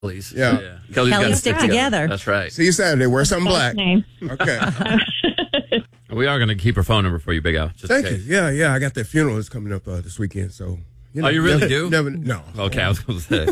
Kelly's. Yeah. Kelly's Kelly gotta stick together. That's right. See you Saturday. Wear something black. Name. Okay. We are going to keep her phone number for you, Big Al. Just Thank in you. case. Yeah. I got that funeral that's coming up this weekend. So, Oh, you really do? No. Okay, I was going to say.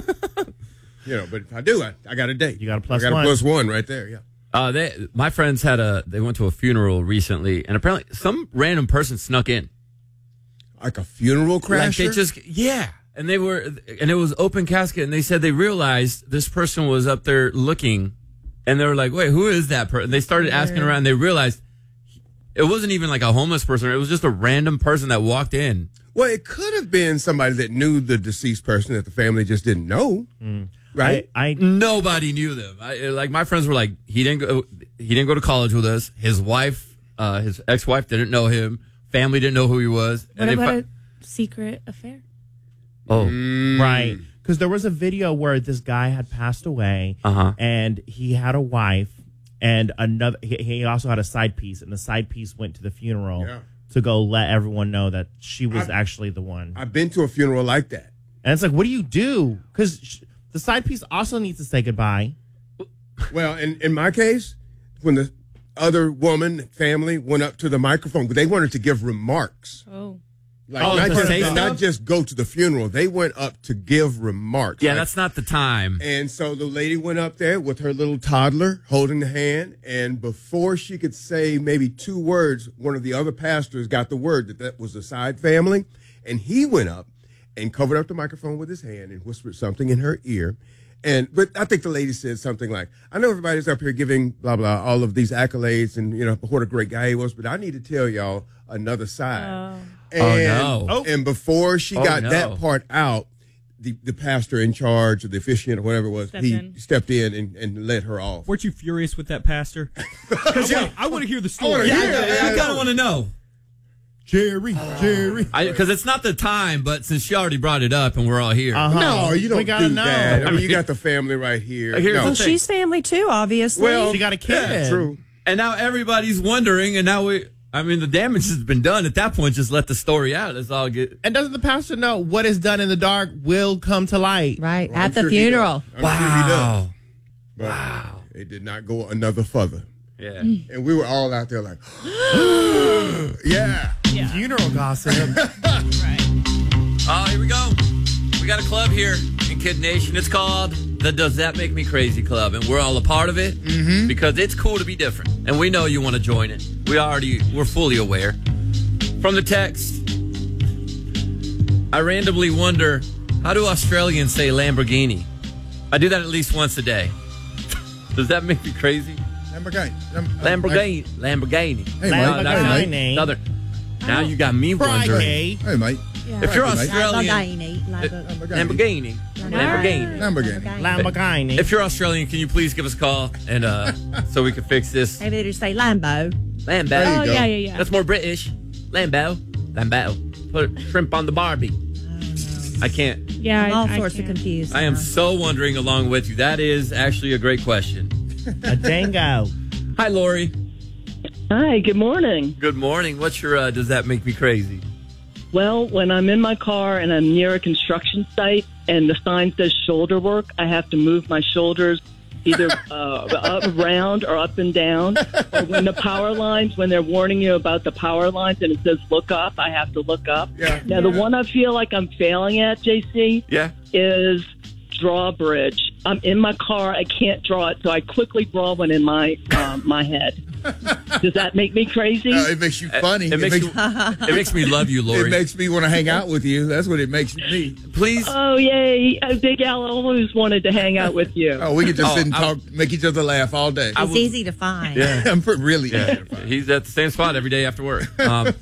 But if I do, I got a date. You got a plus I got one. a plus one right there. Yeah. My friends they went to a funeral recently, and apparently some random person snuck in. Like a funeral crasher? Like and it was open casket, and they said they realized this person was up there looking, and they were like, wait, who is that person? They started asking around, and they realized it wasn't even like a homeless person. It was just a random person that walked in. Well, it could have been somebody that knew the deceased person that the family just didn't know. Right? Nobody knew them. My friends were like, he didn't go to college with us. His wife, his ex-wife didn't know him. Family didn't know who he was. What about a secret affair? Oh, Right. Because there was a video where this guy had passed away, and he had a wife, and he also had a side piece, and the side piece went to the funeral to go let everyone know that she was actually the one. I've been to a funeral like that. And it's like, what do you do? Because the side piece also needs to say goodbye. Well, in my case, when the other family went up to the microphone, they wanted to give remarks. Oh. Not just go to the funeral. They went up to give remarks. yeah, that's not the time. And so the lady went up there with her little toddler holding the hand, and before she could say maybe 2 words, one of the other pastors got the word that was the side family, and he went up and covered up the microphone with his hand and whispered something in her ear. But I think the lady said something like, I know everybody's up here giving blah, blah, all of these accolades and, what a great guy he was, but I need to tell y'all another side. And before she got that part out, the pastor in charge, or the officiant, or whatever it was, stepped in and let her off. Weren't you furious with that pastor? Because I want to hear the story. I kind of want to know. Jerry. Because it's not the time, but since she already brought it up and we're all here. No, you don't gotta do know. that. I mean, you got the family right here. Here's the Well, thing. she's family too, obviously. Well, She got a kid. Yeah, true. And now everybody's wondering, and now the damage has been done. At that point, just let the story out. It's all good. And doesn't the pastor know what is done in the dark will come to light? Right, Well, at the funeral. I'm sure he does. But it did not go another further. Yeah. And we were all out there like, yeah. Funeral gossip. Oh, here we go. We got a club here in Kid Nation. It's called the Does That Make Me Crazy Club, and we're all a part of it because it's cool to be different, and we know you want to join it. We're fully aware. From the text, I randomly wonder, how do Australians say Lamborghini? I do that at least once a day. Does that make me crazy? Lamborghini. Lamborghini. Hey, Lamborghini. mate. Name. Now you got me wondering. Friday. Hey, mate. If you're Right, Australian, Lamborghini. Lamborghini. If you're Australian, can you please give us a call and so we can fix this? Maybe they just say Lambo. Lambo. There you Oh, go. yeah. That's more British. Lambo. Put shrimp on the Barbie. I can't. Yeah, I'm all I sorts of can't. confused. I am so wondering along with you. That is actually a great question. A dango. Hi, Lori. Hi, good morning. Good morning. What's your Does That Make Me Crazy? Well, when I'm in my car and I'm near a construction site and the sign says shoulder work, I have to move my shoulders either up, around or up and down. Or when the power lines, when they're warning you about the power lines and it says look up, I have to look up. Yeah. Now, the one I feel like I'm failing at, JC, Yeah. is drawbridge. I'm in my car. I can't draw it, so I quickly draw one in my my head. Does that make me crazy? It makes you funny. It makes me love you, Lori. It makes me want to hang out with you. That's what it makes me. Please. Oh, yay. Big Al always wanted to hang out with you. Oh, we can just sit and talk, make each other laugh all day. It's easy to find. Yeah. I'm really He's at the same spot every day after work.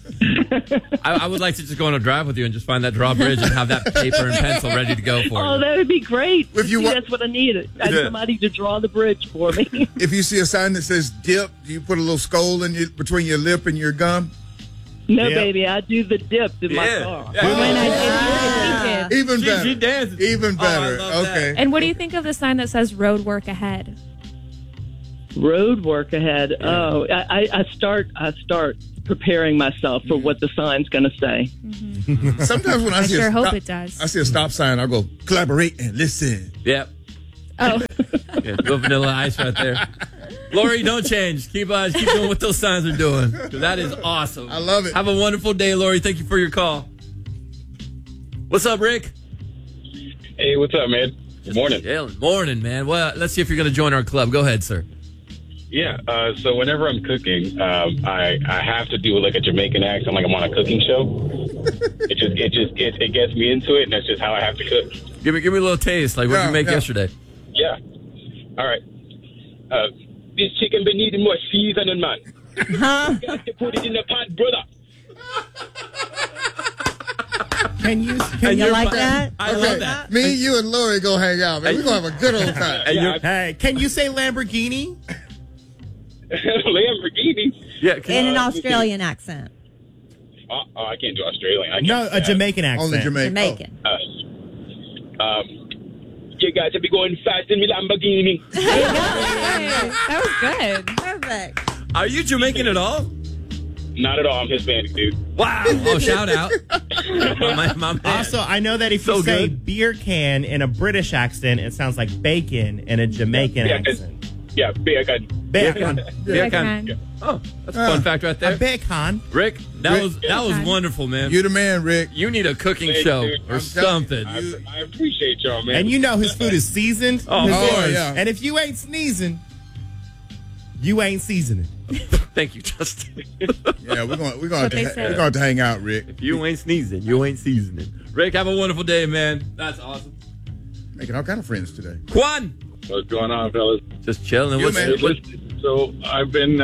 I would like to just go on a drive with you and just find that drawbridge and have that paper and pencil ready to go for Oh, you. that would be great. If you See, wa- that's what I needed. I need somebody to draw the bridge for me. If you see a sign that says dip, do you put a little skull between your lip and your gum? No, Yep. baby, I do the dip in my Yeah. car. Yeah. When I did. Even better. She dances. Even Oh, I better. love that. Okay. And what do you think of the sign that says road work ahead? Road work ahead. Oh, I start preparing myself for what the sign's going to say. Sometimes when I see sure a hope stop, it does. I see a stop sign, I'll go collaborate and listen. Yep. Oh, Yeah, little Vanilla Ice right there. Lori, don't change. Keep doing what those signs are doing. 'Cause that is awesome. I love it. Have a wonderful day, Lori. Thank you for your call. What's up, Rick? Hey, what's up, man? Good morning. Morning, man. Well, let's see if you're going to join our club. Go ahead, sir. Yeah, so whenever I'm cooking, I have to do like a Jamaican accent, like I'm on a cooking show. It gets me into it, and that's just how I have to cook. Give me a little taste, like what you make yesterday. Yeah. All right. This chicken been needing more seasoning, man. Huh? You got to put it in the pot, brother. Can you like that? I love that. Me, you, and Lori go hang out, man. We're going to have a good old time. Hey, can you say Lamborghini? Lamborghini? Yeah, In an Australian accent. I can't do Australian. No, a Jamaican accent. Only Jamaican. Jamaican. You got to be going fast in my Lamborghini. that was good. Perfect. Are you Jamaican at all? Not at all. I'm Hispanic, dude. Wow. Oh, shout out. my man. Also, I know that if So you say good. beer can in a British accent, it sounds like bacon in a Jamaican accent. Yeah, bacon. Bacon. Bacon. Oh, that's a fun fact right there. A bacon. Rick, that was Bacon. wonderful, man. You the man, Rick. You need a cooking Thank show you. or I'm something. telling you. I appreciate y'all, man. And you know his food is seasoned. Oh, of course. yeah. And if you ain't sneezing, you ain't seasoning. Thank you, Justin. Yeah, we're going what they said. to hang out, Rick. If you ain't sneezing, you ain't seasoning. Rick, have a wonderful day, man. That's awesome. Making all kind of friends today. Quan, What's going on, fellas? just chilling. You, man. So I've been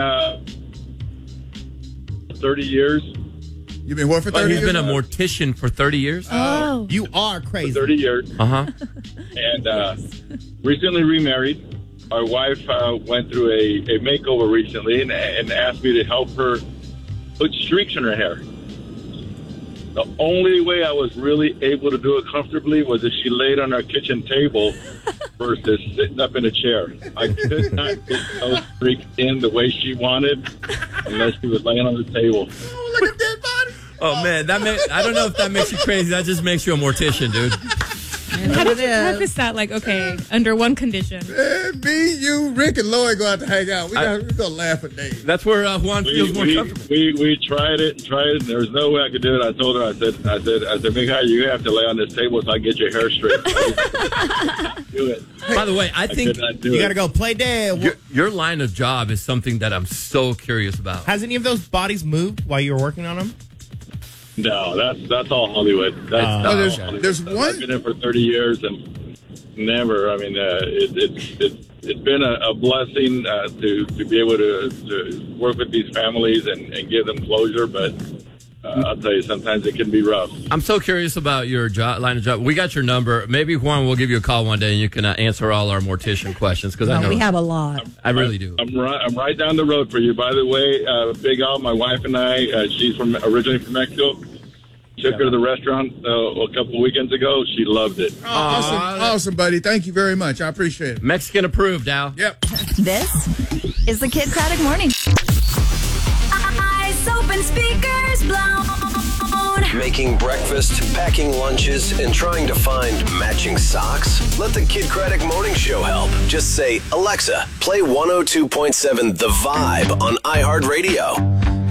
30 years. You've been what for 30 He's years? been a mortician for 30 years. Oh. You are crazy. 30 years. Uh-huh. And recently remarried. My wife went through a makeover recently and asked me to help her put streaks in her hair. The only way I was really able to do it comfortably was if she laid on our kitchen table versus sitting up in a chair. I could not get those streaks in the way she wanted unless she was laying on the table. Oh, look at that body. Oh, man. I don't know if that makes you crazy. That just makes you a mortician, dude. How did you preface that? Like, okay, under one condition. Me, you, Rick, and Lori go out to hang out. We're going to laugh at days. That's where Juan feels more comfortable. We tried it. And there was no way I could do it. I told her, I said, Big Guy, you have to lay on this table so I can get your hair straight. Do it. By the way, I think You got to go play dead. your line of job is something that I'm so curious about. Has any of those bodies moved while you were working on them? No, that's all Hollywood. That's there's I've one. been in for 30 years and never. I mean, it's been a blessing to be able to work with these families and give them closure. But I'll tell you, sometimes it can be rough. I'm so curious about your line of job. We got your number. Maybe Juan will give you a call one day and you can answer all our mortician questions because I know we have a lot. I really do. I'm right down the road for you. By the way, Big Al, my wife and I, she's originally from Mexico. Took her to the restaurant a couple of weekends ago. She loved it. Awesome, buddy. Thank you very much. I appreciate it. Mexican approved, Al. Yep. This is the Kid Craddock Morning. Eyes open, speakers blown. Making breakfast, packing lunches, and trying to find matching socks? Let the Kid Craddock Morning Show help. Just say, Alexa, play 102.7 The Vibe on iHeartRadio.